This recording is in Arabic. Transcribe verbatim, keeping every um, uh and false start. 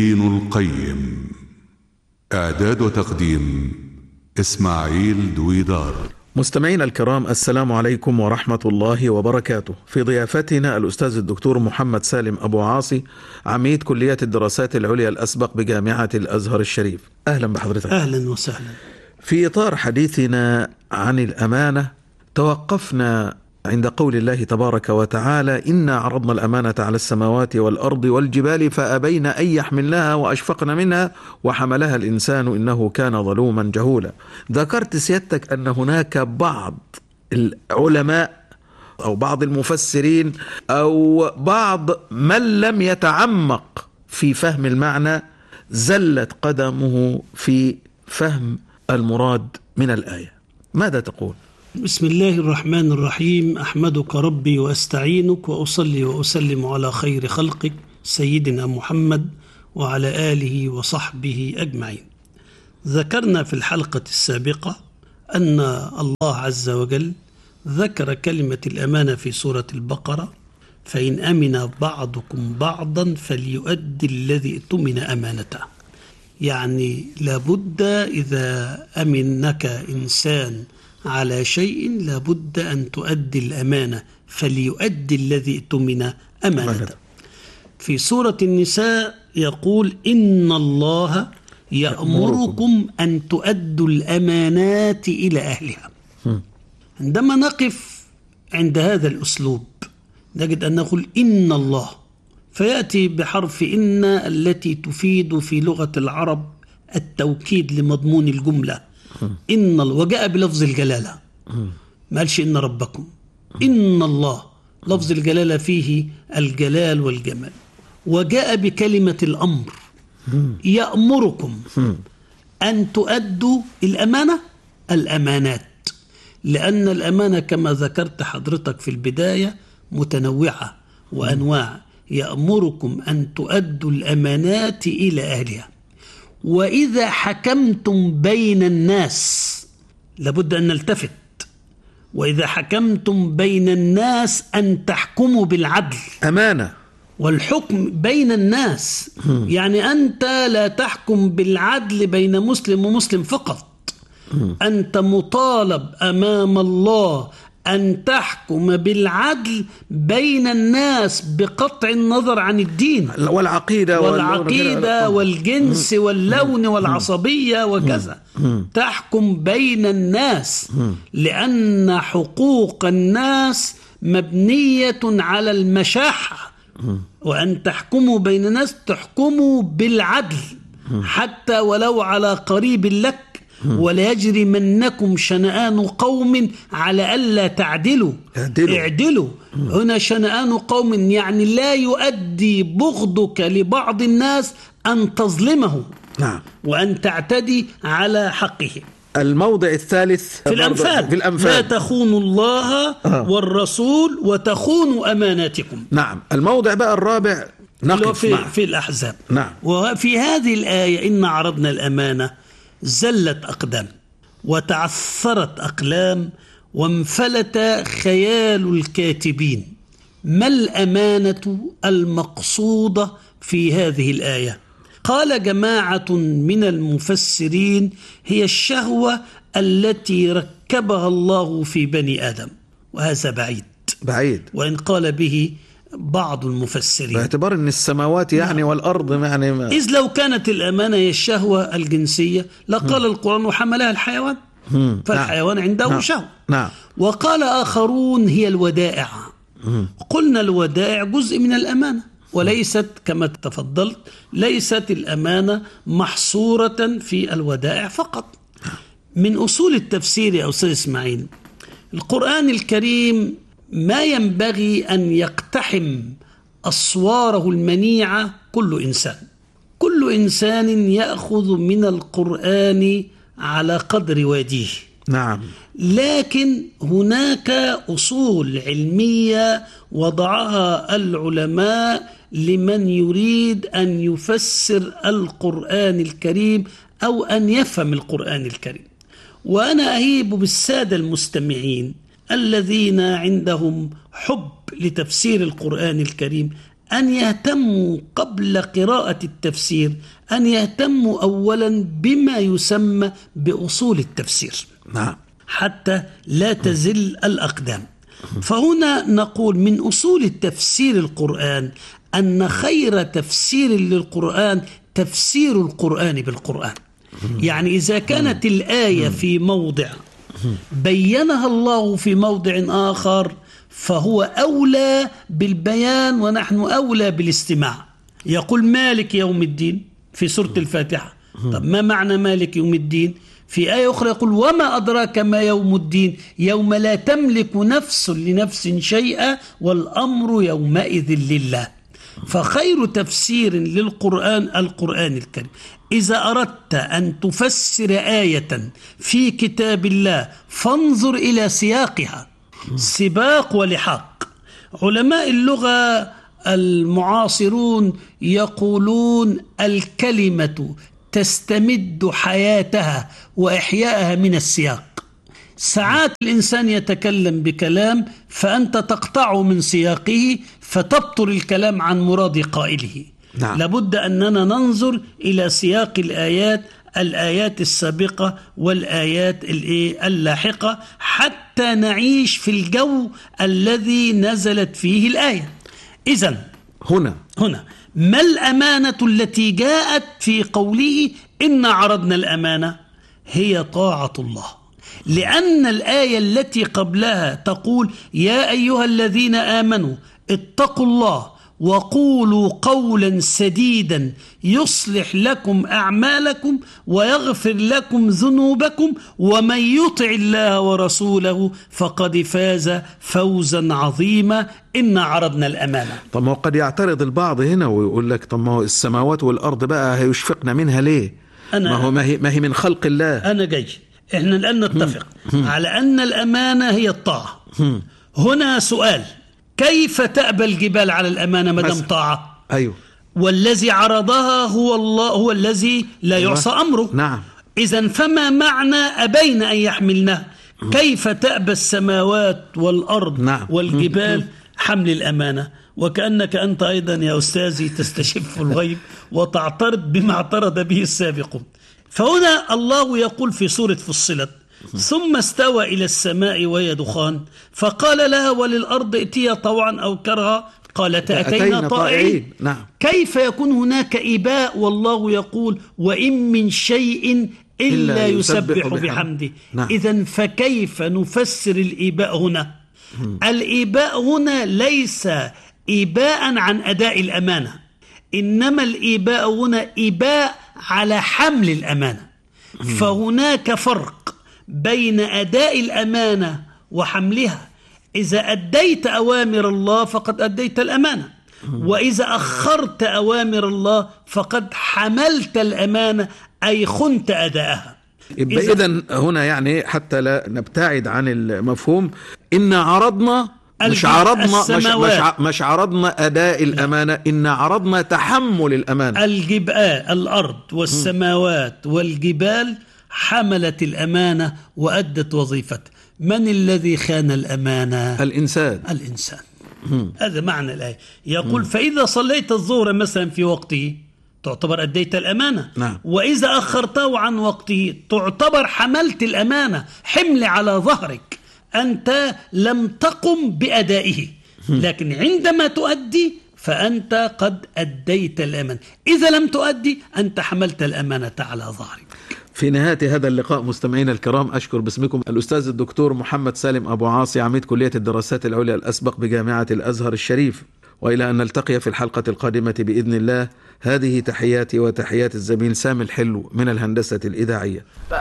ابن القيم. إعداد وتقديم إسماعيل دويدار. مستمعينا الكرام، السلام عليكم ورحمة الله وبركاته. في ضيافتنا الأستاذ الدكتور محمد سالم أبو عاصي، عميد كلية الدراسات العليا الأسبق بجامعة الأزهر الشريف. أهلا بحضرتك. أهلا وسهلا. في إطار حديثنا عن الأمانة توقفنا عند قول الله تبارك وتعالى: إنا عرضنا الأمانة على السماوات والأرض والجبال فأبين أن يحملنها وأشفقن منها وحملها الإنسان إنه كان ظلوما جهولا. ذكرت سيادتك أن هناك بعض العلماء أو بعض المفسرين أو بعض من لم يتعمق في فهم المعنى زلت قدمه في فهم المراد من الآية. ماذا تقول؟ بسم الله الرحمن الرحيم. أحمدك ربي وأستعينك وأصلي وأسلم على خير خلقك سيدنا محمد وعلى آله وصحبه أجمعين. ذكرنا في الحلقة السابقة أن الله عز وجل ذكر كلمة الأمانة في سورة البقرة: فإن أمن بعضكم بعضا فليؤدي الذي اؤتمن أمانته. يعني لابد إذا أمنك إنسان على شيء لابد أن تؤدي الأمانة، فليؤدي الذي اؤتمن أمانته. في سورة النساء يقول: إن الله يأمركم أن تؤدوا الأمانات إلى أهلها. عندما نقف عند هذا الأسلوب نجد أن نقول إن الله، فيأتي بحرف إن التي تفيد في لغة العرب التوكيد لمضمون الجملة. إن الله، وجاء بلفظ الجلالة، ما قالش إن ربكم، إن الله لفظ الجلالة فيه الجلال والجمال. وجاء بكلمة الأمر: يأمركم أن تؤدوا الأمانة الأمانات، لأن الأمانة كما ذكرت حضرتك في البداية متنوعة وأنواع. يأمركم أن تؤدوا الأمانات إلى أهلها، وإذا حكمتم بين الناس، لابد أن نلتفت، وإذا حكمتم بين الناس أن تحكموا بالعدل. أمانة. والحكم بين الناس يعني أنت لا تحكم بالعدل بين مسلم ومسلم فقط، أنت مطالب أمام الله أن تحكم بالعدل بين الناس بقطع النظر عن الدين والعقيدة والعقيدة والجنس واللون والعصبية وكذا. تحكم بين الناس لأن حقوق الناس مبنية على المشاحة، وأن تحكموا بين الناس تحكموا بالعدل حتى ولو على قريب لك. ولا يجرمنكم شنآن قوم على ألا تعدلوا اعدلوا, اعدلوا. هنا شنآن قوم يعني لا يؤدي بغضك لبعض الناس أن تظلمه. نعم. وأن تعتدي على حقه. الموضع الثالث في الأنفال, في الأنفال: لا تخونوا الله آه. والرسول وتخونوا أماناتكم. نعم. الموضع بقى الرابع نقف في, معه. في الأحزاب. نعم. وفي هذه الآية: إن عرضنا الأمانة زلت أقدام وتعثرت أقلام وانفلت خيال الكاتبين. ما الأمانة المقصودة في هذه الآية؟ قال جماعة من المفسرين: هي الشهوة التي ركبها الله في بني آدم. وهذا بعيد بعيد وإن قال به بعض المفسرين، باعتبار أن السماوات يعني نعم. والأرض يعني ما. إذ لو كانت الأمانة هي الشهوة الجنسية لقال م. القرآن: وحملها الحيوان. م. فالحيوان نعم. عنده نعم. شهوة. نعم. وقال آخرون: هي الودائع. م. قلنا الودائع جزء من الأمانة، وليست كما تفضلت، ليست الأمانة محصورة في الودائع فقط. من أصول التفسير يا أستاذ إسماعيل، القرآن الكريم ما ينبغي أن يقتحم أسواره المنيعة كل إنسان. كل إنسان يأخذ من القرآن على قدر واديه. نعم. لكن هناك أصول علمية وضعها العلماء لمن يريد أن يفسر القرآن الكريم أو أن يفهم القرآن الكريم. وأنا أهيب بالسادة المستمعين الذين عندهم حب لتفسير القرآن الكريم أن يهتموا قبل قراءة التفسير أن يهتموا أولا بما يسمى بأصول التفسير. نعم. حتى لا تزل الأقدام. فهنا نقول من أصول التفسير القرآن أن خير تفسير للقرآن تفسير القرآن بالقرآن. يعني إذا كانت الآية في موضع بينها الله في موضع آخر فهو أولى بالبيان ونحن أولى بالاستماع. يقول مالك يوم الدين في سورة الفاتحة. طب ما معنى مالك يوم الدين؟ في آية أخرى يقول وما أدراك ما يوم الدين يوم لا تملك نفس لنفس شيئا والأمر يومئذ لله. فخير تفسير للقرآن القرآن الكريم. إذا أردت أن تفسر آية في كتاب الله فانظر إلى سياقها، سباق ولحاق. علماء اللغة المعاصرون يقولون الكلمة تستمد حياتها وإحياءها من السياق. ساعات الإنسان يتكلم بكلام فأنت تقطعه من سياقه فتبطل الكلام عن مراد قائله. نعم. لابد أننا ننظر إلى سياق الآيات الآيات السابقة والآيات اللاحقة حتى نعيش في الجو الذي نزلت فيه الآية. إذن هنا هنا ما الأمانة التي جاءت في قوله إن عرضنا الأمانة؟ هي طاعة الله، لأن الآية التي قبلها تقول يا أيها الذين آمنوا اتقوا الله وقولوا قولا سديدا يصلح لكم أعمالكم ويغفر لكم ذنوبكم ومن يطع الله ورسوله فقد فاز فوزا عظيما إن عرضنا الأمانة. طب ما قد يعترض البعض هنا ويقول لك طب ما هو السماوات والأرض بقى هيشفقنا منها ليه؟ ما هو ما هي, ما هي من خلق الله. أنا جاي إحنا الآن نتفق على أن الأمانة هي الطاعة. هنا سؤال، كيف تأبى الجبال على الأمانة مدام طاعة؟ أيوه. والذي عرضها هو الله، هو الذي لا يعصى أمره. نعم. إذن فما معنى أبين أن يحملنها؟ كيف تأبى السماوات والأرض نعم. والجبال حمل الأمانة؟ وكأنك أنت أيضا يا أستاذي تستشف الغيب وتعترض بما اعترض به السابقون. فهنا الله يقول في سورة فصلت ثم استوى إلى السماء وهي دخان فقال لها وللأرض ائتيا طوعا أو كرها قالتا أتينا طائعين. نعم. كيف يكون هناك إباء والله يقول وإن من شيء إلا يسبح بحمده؟ نعم. إذن فكيف نفسر الإباء هنا؟ الإباء هنا ليس إباء عن أداء الأمانة، إنما الإباء هنا إباء على حمل الأمانة. فهناك فرق بين أداء الأمانة وحملها. إذا أديت أوامر الله فقد أديت الأمانة، وإذا أخرت أوامر الله فقد حملت الأمانة أي خنت أداءها. إذن هنا يعني حتى لا نبتعد عن المفهوم إن عرضنا مش عرضنا مش, مش, مش عرضنا أداء الأمانة، إن عرضنا تحمل الأمانة. الجبال الأرض والسماوات والجبال حملت الأمانة وأدت وظيفتها. من الذي خان الأمانة؟ الإنسان. الإنسان. هذا معنى الآية. يقول فإذا صليت الظهر مثلا في وقته تعتبر أديت الأمانة. نعم. وإذا أخرته عن وقته تعتبر حملت الأمانة، حمل على ظهرك، أنت لم تقم بأدائه، لكن عندما تؤدي فأنت قد أديت الأمانة. إذا لم تؤدي أنت حملت الأمانة على ظهرك. في نهاية هذا اللقاء مستمعينا الكرام أشكر باسمكم الأستاذ الدكتور محمد سالم أبو عاصي عميد كلية الدراسات العليا الأسبق بجامعة الأزهر الشريف، وإلى أن نلتقي في الحلقة القادمة بإذن الله. هذه تحياتي وتحيات الزميل سامي الحلو من الهندسة الإذاعية.